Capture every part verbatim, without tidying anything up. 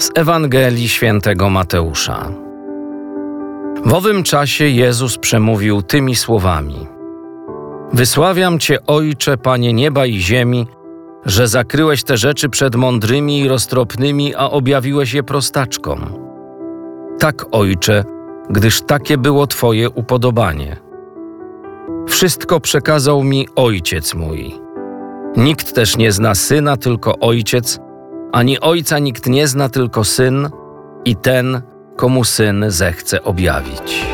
Z Ewangelii Świętego Mateusza. W owym czasie Jezus przemówił tymi słowami: Wysławiam Cię, Ojcze, Panie nieba i ziemi, że zakryłeś te rzeczy przed mądrymi i roztropnymi, a objawiłeś je prostaczkom. Tak, Ojcze, gdyż takie było Twoje upodobanie. Wszystko przekazał mi Ojciec mój. Nikt też nie zna Syna, tylko Ojciec, ani Ojca nikt nie zna, tylko Syn i ten, komu Syn zechce objawić.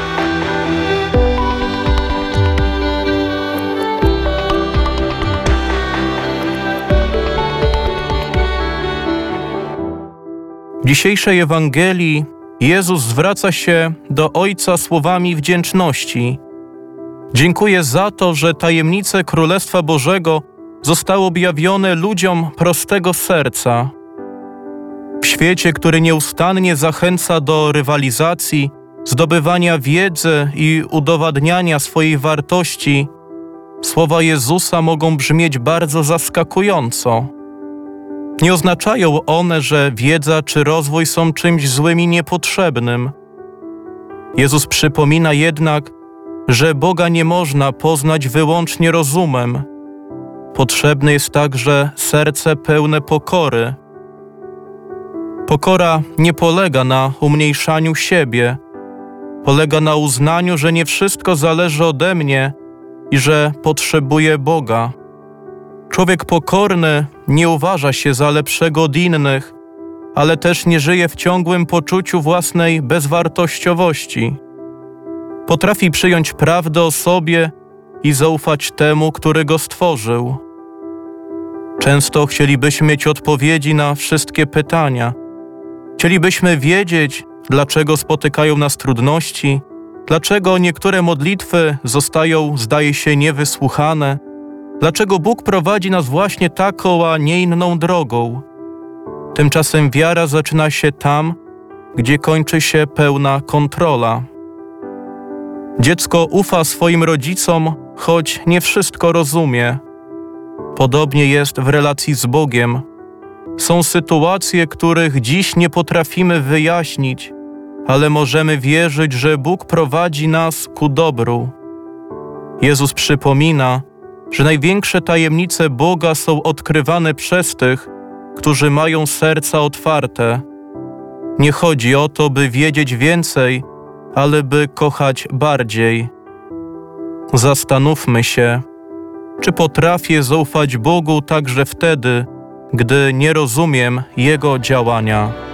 W dzisiejszej Ewangelii Jezus zwraca się do Ojca słowami wdzięczności. Dziękuję za to, że tajemnice Królestwa Bożego zostały objawione ludziom prostego serca. W świecie, który nieustannie zachęca do rywalizacji, zdobywania wiedzy i udowadniania swojej wartości, słowa Jezusa mogą brzmieć bardzo zaskakująco. Nie oznaczają one, że wiedza czy rozwój są czymś złym i niepotrzebnym. Jezus przypomina jednak, że Boga nie można poznać wyłącznie rozumem. Potrzebne jest także serce pełne pokory. Pokora nie polega na umniejszaniu siebie. Polega na uznaniu, że nie wszystko zależy ode mnie i że potrzebuję Boga. Człowiek pokorny nie uważa się za lepszego od innych, ale też nie żyje w ciągłym poczuciu własnej bezwartościowości. Potrafi przyjąć prawdę o sobie i zaufać temu, który go stworzył. Często chcielibyśmy mieć odpowiedzi na wszystkie pytania. Chcielibyśmy wiedzieć, dlaczego spotykają nas trudności, dlaczego niektóre modlitwy zostają, zdaje się, niewysłuchane, dlaczego Bóg prowadzi nas właśnie taką, a nie inną drogą. Tymczasem wiara zaczyna się tam, gdzie kończy się pełna kontrola. Dziecko ufa swoim rodzicom, choć nie wszystko rozumie. Podobnie jest w relacji z Bogiem. Są sytuacje, których dziś nie potrafimy wyjaśnić, ale możemy wierzyć, że Bóg prowadzi nas ku dobru. Jezus przypomina, że największe tajemnice Boga są odkrywane przez tych, którzy mają serca otwarte. Nie chodzi o to, by wiedzieć więcej, ale by kochać bardziej. Zastanówmy się, czy potrafię zaufać Bogu także wtedy, gdy nie rozumiem Jego działania.